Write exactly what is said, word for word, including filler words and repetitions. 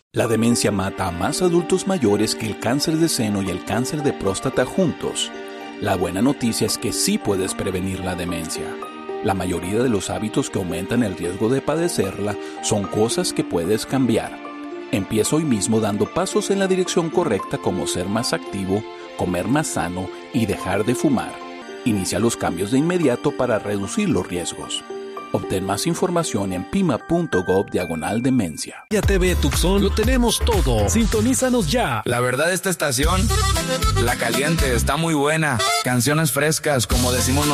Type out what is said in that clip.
La demencia mata a más adultos mayores que el cáncer de seno y el cáncer de próstata juntos. La buena noticia es que sí puedes prevenir la demencia. La mayoría de los hábitos que aumentan el riesgo de padecerla son cosas que puedes cambiar. Empieza hoy mismo dando pasos en la dirección correcta, como ser más activo, comer más sano y dejar de fumar. Inicia los cambios de inmediato para reducir los riesgos. Obtén más información en pima.gov diagonal demencia. Ya T V Tucson, lo tenemos todo. Sintonízanos ya. La verdad, esta estación, La Caliente, está muy buena. Canciones frescas, como decimos nosotros.